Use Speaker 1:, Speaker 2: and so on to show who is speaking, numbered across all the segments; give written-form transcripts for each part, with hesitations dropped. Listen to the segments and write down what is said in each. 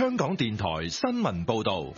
Speaker 1: 香港電台新聞報道。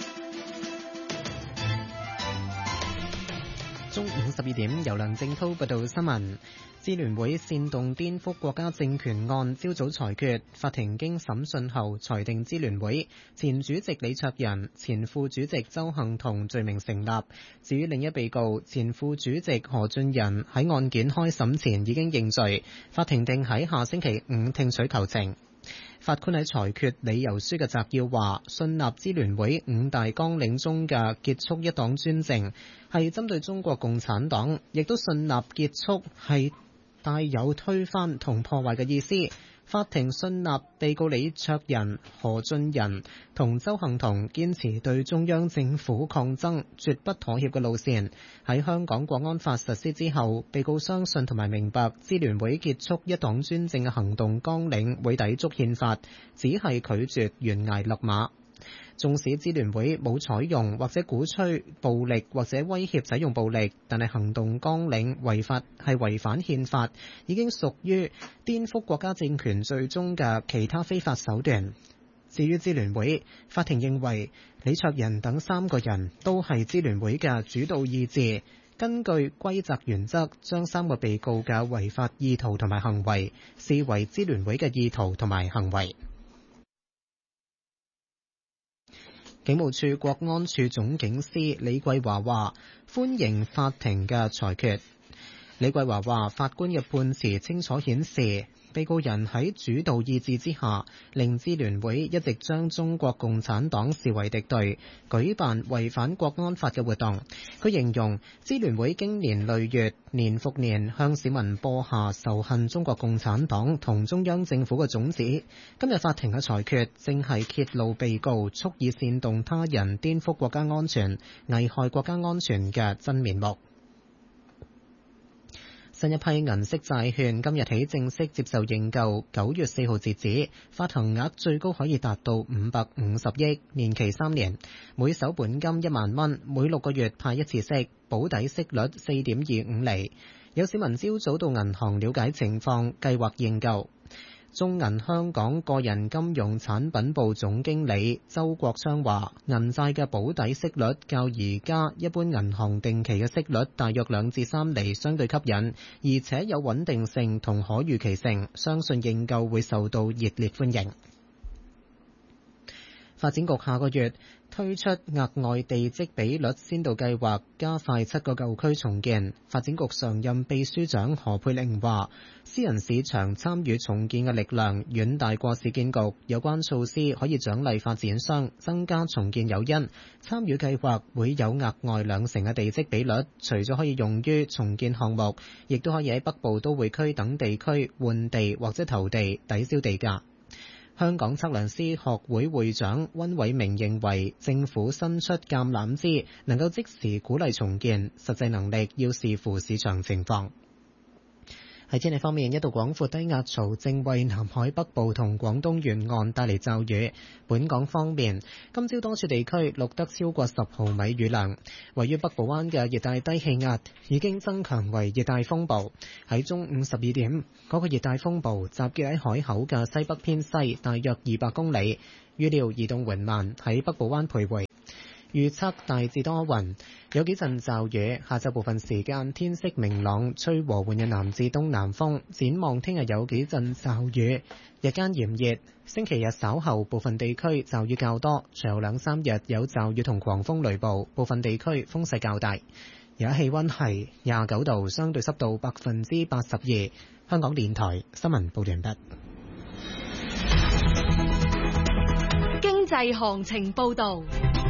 Speaker 2: 中午12點，由梁正濤報道新聞。支聯會煽動顛覆國家政權案朝早裁決，法庭經審訊後裁定支聯會前主席李卓人、前副主席鄒幸彤罪名成立。至於另一被告前副主席何俊仁喺案件開審前已經認罪，法庭定喺下星期五聽取求情。法官喺裁決理由書嘅摘要話，信納支聯會五大綱領中嘅結束一黨專政係針對中國共產黨，亦都信納結束係帶有推翻同破壞嘅意思。法庭信納被告李卓人、何俊仁同鄒幸彤堅持對中央政府抗爭，絕不妥協嘅路線。喺香港國安法實施之後，被告相信同埋明白支聯會結束一黨專政嘅行動綱領會抵觸憲法，只係拒絕懸崖勒馬。縱使支聯會冇採用或者鼓吹暴力或者威脅使用暴力，但係行動綱領違反憲法，已經屬於顛覆國家政權罪中嘅其他非法手段。至於支聯會，法庭認為李卓人等3個人都係支聯會嘅主導意志，根據歸責原則，將3個被告嘅違法意圖同埋行為視為支聯會嘅意圖同埋行為。警務處國安處總警司李桂華話，歡迎法庭嘅裁決。李桂華話，法官嘅判詞清楚顯示，被告人喺主導意志之下，令支聯會一直將中國共產黨視為敵對，舉辦違反國安法嘅活動。佢形容支聯會經年累月、年復年向市民播下仇恨中國共產黨同中央政府嘅種子。今日法庭嘅裁決正係揭露被告蓄意煽動他人顛覆國家安全、危害國家安全嘅真面目。新一批銀色債券今日起正式接受認購，9月4號截止，發行額最高可以達到550億，年期3年，每手本金1萬蚊，每6個月派一次息，保底息率4.25厘。有市民朝早到銀行了解情況，計劃認購。中銀香港個人金融產品部總經理周國昌話，銀債嘅保底息率較而家一般銀行定期嘅息率大約2至3厘，相對吸引，而且有穩定性同可預期性，相信認購會受到熱烈歡迎。發展局下個月推出額外地積比率先導計劃，加快7個舊區重建。發展局常任秘書長何佩玲話，私人市場參與重建嘅力量遠大過市建局，有關措施可以獎勵發展商，增加重建誘因。參與計劃會有額外2成嘅地積比率，除咗可以用於重建項目，亦都可以喺北部都會區等地區換地或者投地，抵消地價。香港測量師學會會長溫偉明認為，政府伸出橄欖枝，能夠即時鼓勵重建，實際能力要視乎市場情況。喺天氣方面，一道廣闊低壓槽正為南海北部同廣東沿岸帶嚟驟雨。本港方面，今朝多處地區錄得超過10毫米雨量。位於北部灣嘅熱帶低氣壓已經增強為熱帶風暴。喺中午12點，嗰個熱帶風暴集結喺海口嘅西北偏西大約200公里，預料移動緩慢喺北部灣徘徊。預測大致多雲，有幾陣驟雨。下晝部分時間天色明朗，吹和緩嘅南至東南風。展望聽日有幾陣驟雨，日間炎熱。星期日稍後部分地區驟雨較多，隨後2-3日有驟雨同狂風雷暴，部分地區風勢較大。而家氣溫係29度，相對濕度82%。香港電台新聞報完畢。
Speaker 3: 經濟行情報道。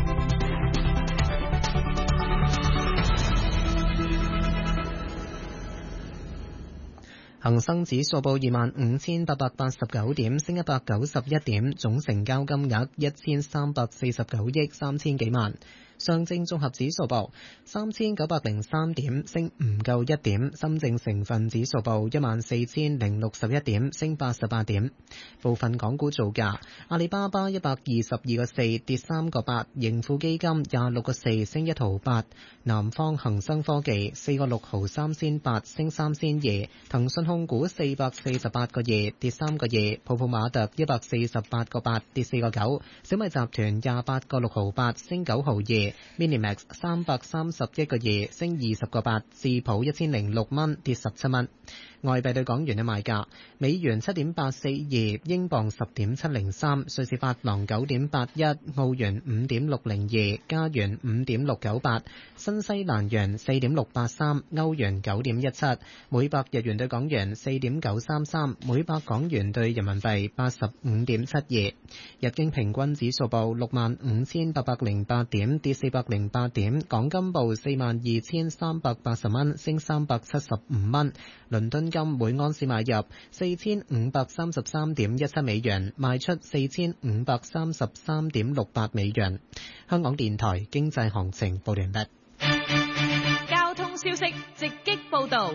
Speaker 2: 恒生指數報25,889點，升191點，總成交金額1349億3千幾萬。 上證綜合指數報3903點，升唔夠1點。深證成分指數報14061點，升88點。部分港股造價：阿里巴巴122個4跌3個8，盈富基金26個4升1毫8，南方恒生科技4個6毫3仙8升3仙2，騰訊控股448個2跌3個2，泡泡瑪特148個8跌4個9，小米集團28個6毫8升9毫2，Minimax 331個2升20個8，智普1006蚊跌17蚊。外幣對港元嘅賣價：美元7.842，英鎊10.703，瑞士法郎9.81，澳元5.602，加元5.698，新西蘭元4.683，歐元9.17，每百日元對港元4.933，每百港元對人民幣85.72。日經平均指數報65,808點，跌408點。港金報42,380蚊，升375蚊。倫敦金每盎司買入4533.17美元，賣出4533.68美元。香港電台經濟行情報完畢。
Speaker 3: 交通消息直擊報道。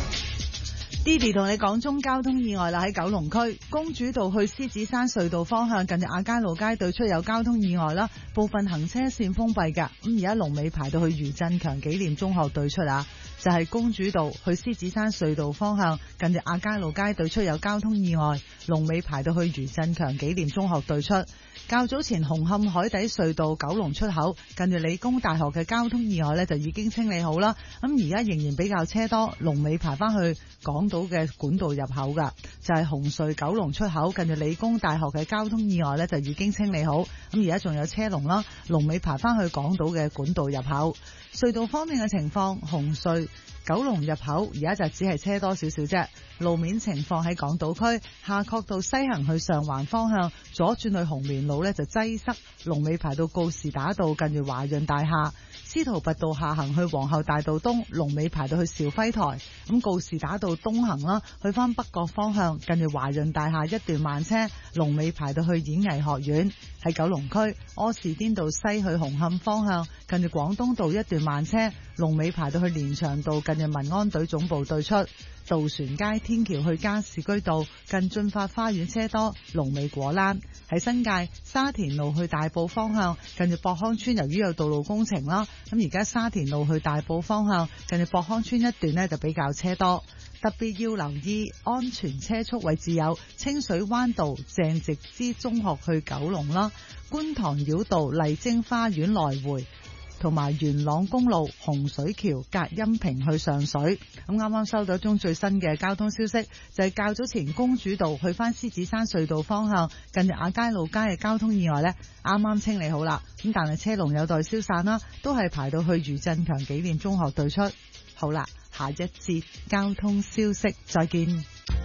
Speaker 4: Didi 同你講中交通意外啦，喺九龍區公主道去獅子山隧道方向，近住亞皆老街對出有交通意外啦，部分行車線封閉㗎。咁而家龍尾排到去余振強紀念中學對出啊，就係公主道去獅子山隧道方向，近住亞皆老街對出有交通意外，龍尾排到去余振強紀念中學對出。較早前紅磡海底隧道九龍出口近住理工大學嘅交通意外呢，就已經清理好啦。咁而家仍然比較車多，龍尾排翻去港島嘅管道入口噶，就係紅隧九龍出口近住理工大學嘅交通意外呢，就已經清理好。咁而家仲有車龍啦，龍尾排翻去港島嘅管道入口。隧道方面嘅情況，紅隧九龍入口而家就只係車多少少啫。路面情況喺港島區夏慤道西行去上環方向，左轉去紅棉路呢就擠塞，龍尾排到告士打道近住華潤大廈。司徒拔道下行去皇后大道東，龍尾排到去兆輝台。咁告士打道東行啦，去翻北角方向，近住華潤大廈一段慢車，龍尾排到去演藝學院。喺九龍區柯士甸道西去紅磡方向，近住廣東道一段慢車，龍尾排到去連翔道近住民安隊總部對出。渡船街天橋去加士居道近駿發花園車多，龍尾果欄。喺新界沙田路去大埔方向，近住博康村由於有道路工程啦，咁而家沙田路去大埔方向近住博康村一段呢就比較車多，特別要留意安全車速位置有清水灣道鄭植之中學去九龍啦，觀塘繞道麗晶花園來回，同埋元朗公路洪水橋隔音屏去上水。咁啱啱收到一宗最新嘅交通消息，就係較早前公主道去翻獅子山隧道方向，近住亞皆老街嘅交通意外呢，啱啱清理好啦。咁但係車龍有待消散啦，都係排到去余振強紀念中學對出。好啦，下一節交通消息再見。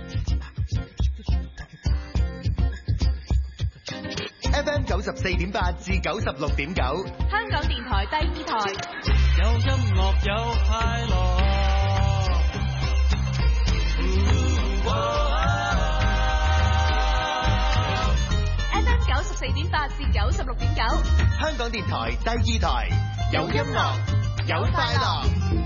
Speaker 5: FM 94.8至96.9，
Speaker 3: 香港電台第二台，
Speaker 6: 有音樂有快樂。
Speaker 3: FM 94.8至96.9，
Speaker 5: 香港電台第二台，有音樂有快樂。